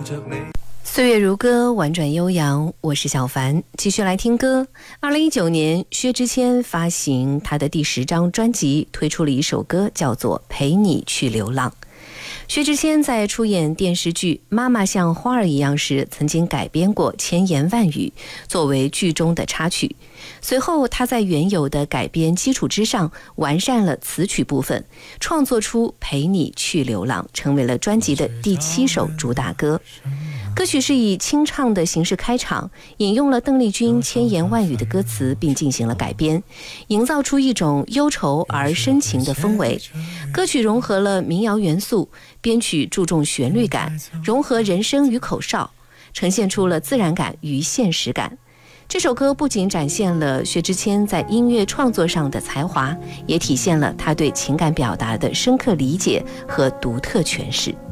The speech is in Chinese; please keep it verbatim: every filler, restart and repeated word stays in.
岁月如歌，婉转悠扬，我是小凡，继续来听歌。二零一九年，薛之谦发行他的第十张专辑，推出了一首歌，叫做《陪你去流浪》。薛之谦在出演电视剧《妈妈像花儿一样》时，曾经改编过《千言万语》作为剧中的插曲。随后，他在原有的改编基础之上，完善了词曲部分，创作出《陪你去流浪》，成为了专辑的第七首主打歌。歌曲是以清唱的形式开场，引用了邓丽君千言万语的歌词，并进行了改编，营造出一种忧愁而深情的氛围。歌曲融合了民谣元素，编曲注重旋律感，融合人声与口哨，呈现出了自然感与现实感。这首歌不仅展现了薛之谦在音乐创作上的才华，也体现了他对情感表达的深刻理解和独特诠释。